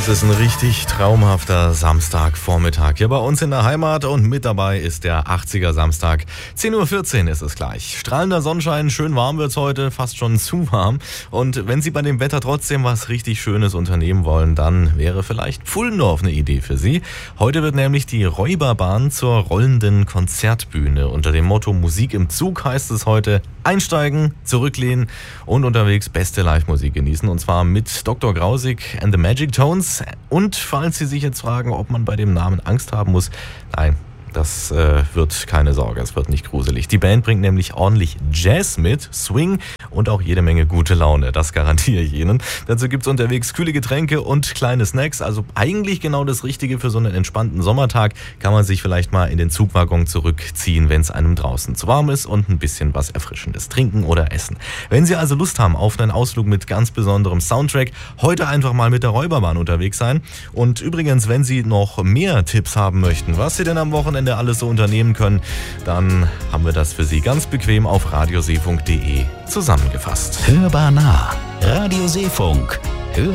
Es ist ein richtig traumhafter Samstagvormittag hier bei uns in der Heimat und mit dabei ist der 80er Samstag. 10:14 Uhr ist es gleich. Strahlender Sonnenschein, schön warm wird's heute, fast schon zu warm. Und wenn Sie bei dem Wetter trotzdem was richtig Schönes unternehmen wollen, dann wäre vielleicht Pfullendorf eine Idee für Sie. Heute wird nämlich die Räuberbahn zur rollenden Konzertbühne. Unter dem Motto Musik im Zug heißt es heute einsteigen, zurücklehnen und unterwegs beste Live-Musik genießen. Und zwar mit Dr. Grausig and the Magic Tones. Und falls Sie sich jetzt fragen, ob man bei dem Namen Angst haben muss, nein, das wird keine Sorge, es wird nicht gruselig. Die Band bringt nämlich ordentlich Jazz mit, Swing und auch jede Menge gute Laune, das garantiere ich Ihnen. Dazu gibt es unterwegs kühle Getränke und kleine Snacks, also eigentlich genau das Richtige für so einen entspannten Sommertag. Kann man sich vielleicht mal in den Zugwaggon zurückziehen, wenn es einem draußen zu warm ist und ein bisschen was Erfrischendes trinken oder essen. Wenn Sie also Lust haben auf einen Ausflug mit ganz besonderem Soundtrack, heute einfach mal mit der Räuberbahn unterwegs sein. Und übrigens, wenn Sie noch mehr Tipps haben möchten, was Sie denn am Wochenende alles so unternehmen können, dann haben wir das für Sie ganz bequem auf radioseefunk.de zusammengefasst. Hörbar nah. Radio Seefunk.